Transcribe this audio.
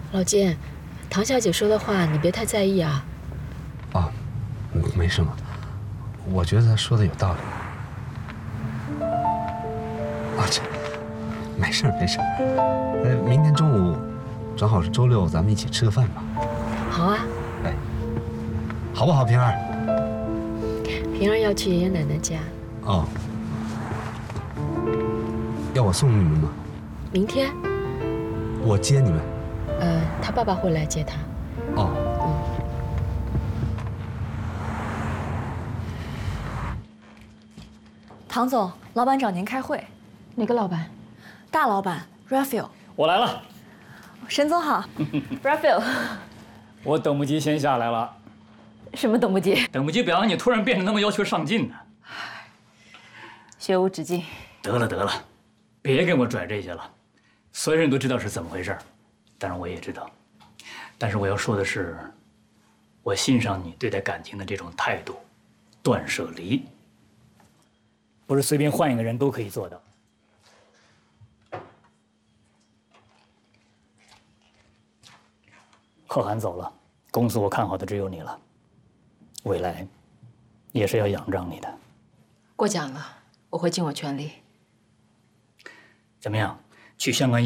老金，唐小姐说的话你别太在意啊。 啊，没什么，我觉得她说的有道理。啊，这没事没事。明天中午正好是周六，咱们一起吃个饭吧。 好啊。 哎，好不好，平儿？ 平儿要去爷爷奶奶家。 哦。要我送你们吗？ 明天。 我接你们。 他爸爸会来接他。 哦。 唐总，老板找您开会。 哪个老板？ 大老板 Raphael。 我来了。 沈总好，Raphael。 我等不及先下来了。 什么等不及？ 等不及表扬你突然变得那么要求上进呢。 学无止境。 得了得了，别给我拽这些了。所有人都知道是怎么回事，当然我也知道。但是我要说的是，我欣赏你对待感情的这种态度，断舍离，不是随便换一个人都可以做到。贺涵走了，公司我看好的只有你了，未来也是要仰仗你的。 过奖了，我会尽我全力。 怎么样？去香港